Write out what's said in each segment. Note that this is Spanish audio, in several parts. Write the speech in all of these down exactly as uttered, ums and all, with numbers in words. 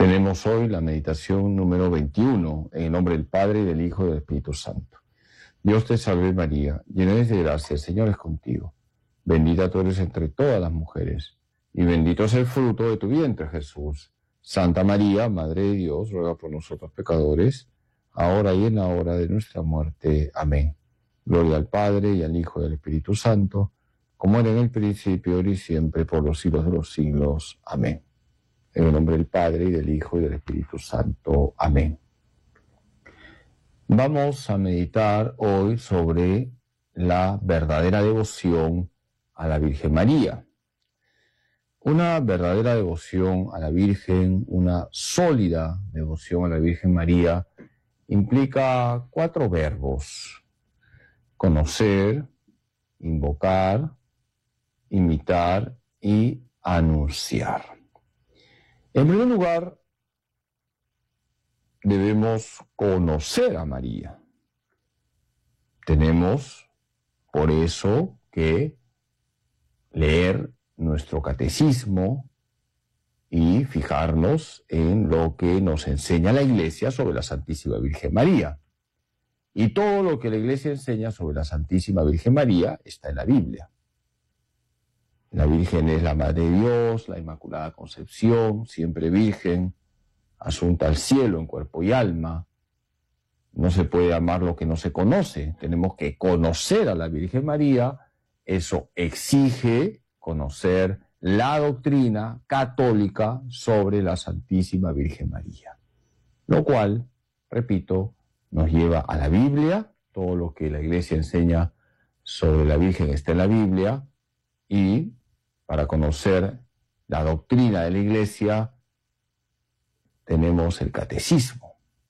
Tenemos hoy la meditación número veintiuno, en el nombre del Padre, y del Hijo y del Espíritu Santo. Dios te salve María, llena eres de gracia, el Señor es contigo. Bendita tú eres entre todas las mujeres, y bendito es el fruto de tu vientre, Jesús. Santa María, Madre de Dios, ruega por nosotros pecadores, ahora y en la hora de nuestra muerte. Amén. Gloria al Padre, y al Hijo y al Espíritu Santo, como era en el principio, ahora y siempre, por los siglos de los siglos. Amén. En el nombre del Padre, y del Hijo, y del Espíritu Santo. Amén. Vamos a meditar hoy sobre la verdadera devoción a la Virgen María. Una verdadera devoción a la Virgen, una sólida devoción a la Virgen María, implica cuatro verbos: conocer, invocar, imitar y anunciar. En primer lugar, debemos conocer a María. Tenemos, por eso, que leer nuestro catecismo y fijarnos en lo que nos enseña la Iglesia sobre la Santísima Virgen María. Y todo lo que la Iglesia enseña sobre la Santísima Virgen María está en la Biblia. La Virgen es la Madre de Dios, la Inmaculada Concepción, siempre virgen, asunta al cielo en cuerpo y alma. No se puede amar lo que no se conoce. Tenemos que conocer a la Virgen María. Eso exige conocer la doctrina católica sobre la Santísima Virgen María. Lo cual, repito, nos lleva a la Biblia. Todo lo que la Iglesia enseña sobre la Virgen está en la Biblia. Y para conocer la doctrina de la Iglesia, tenemos el catecismo.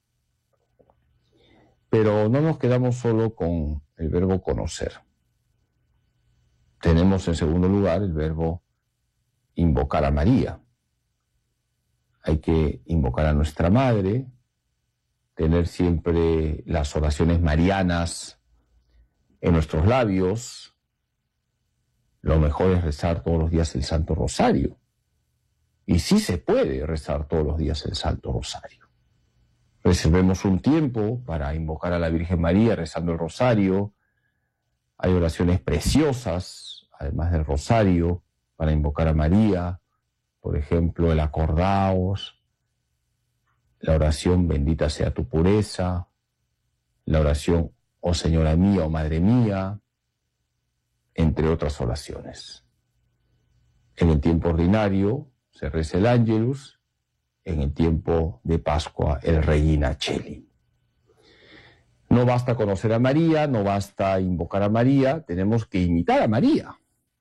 Pero no nos quedamos solo con el verbo conocer. Tenemos en segundo lugar el verbo invocar a María. Hay que invocar a nuestra Madre, tener siempre las oraciones marianas en nuestros labios. Lo mejor es rezar todos los días el Santo Rosario. Y sí se puede rezar todos los días el Santo Rosario. Reservemos un tiempo para invocar a la Virgen María rezando el Rosario. Hay oraciones preciosas, además del Rosario, para invocar a María. Por ejemplo, el acordaos, la oración bendita sea tu pureza, la oración oh Señora mía, oh Madre mía, entre otras oraciones. En el tiempo ordinario se reza el Ángelus, en el tiempo de Pascua el Regina Coeli. No basta conocer a María, no basta invocar a María, tenemos que imitar a María.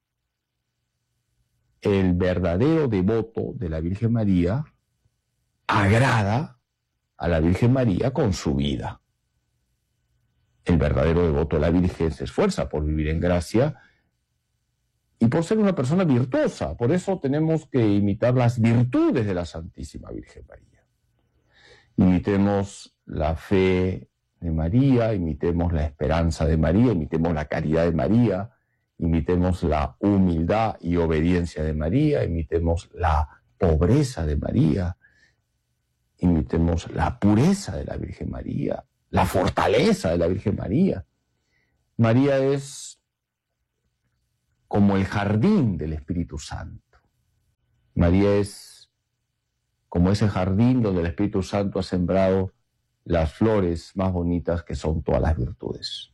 El verdadero devoto de la Virgen María agrada a la Virgen María con su vida. El verdadero devoto de la Virgen se esfuerza por vivir en gracia y por ser una persona virtuosa. Por eso tenemos que imitar las virtudes de la Santísima Virgen María. Imitemos la fe de María, imitemos la esperanza de María, imitemos la caridad de María, imitemos la humildad y obediencia de María, imitemos la pobreza de María, imitemos la pureza de la Virgen María, la fortaleza de la Virgen María. María es como el jardín del Espíritu Santo. María es como ese jardín donde el Espíritu Santo ha sembrado las flores más bonitas que son todas las virtudes.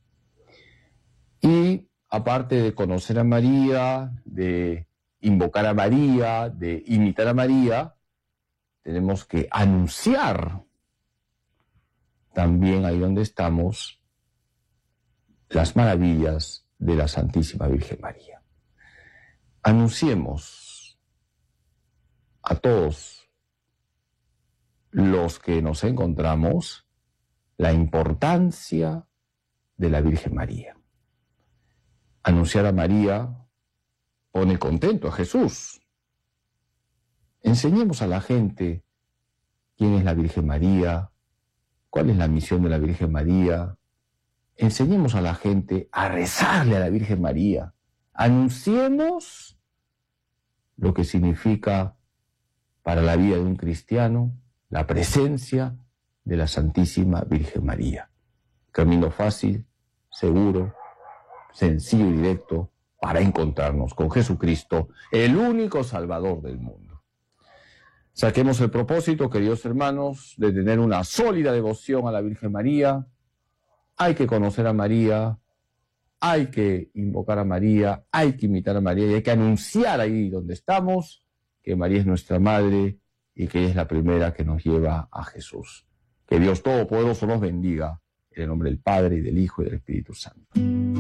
Y aparte de conocer a María, de invocar a María, de imitar a María, tenemos que anunciar también ahí donde estamos las maravillas de la Santísima Virgen María. Anunciemos a todos los que nos encontramos la importancia de la Virgen María. Anunciar a María pone contento a Jesús. Enseñemos a la gente quién es la Virgen María, cuál es la misión de la Virgen María. Enseñemos a la gente a rezarle a la Virgen María. Anunciemos lo que significa para la vida de un cristiano la presencia de la Santísima Virgen María. Camino fácil, seguro, sencillo y directo para encontrarnos con Jesucristo, el único Salvador del mundo. Saquemos el propósito, queridos hermanos, de tener una sólida devoción a la Virgen María. Hay que conocer a María, hay que invocar a María, hay que imitar a María y hay que anunciar ahí donde estamos que María es nuestra Madre y que ella es la primera que nos lleva a Jesús. Que Dios Todopoderoso nos bendiga, en el nombre del Padre, y del Hijo, y del Espíritu Santo.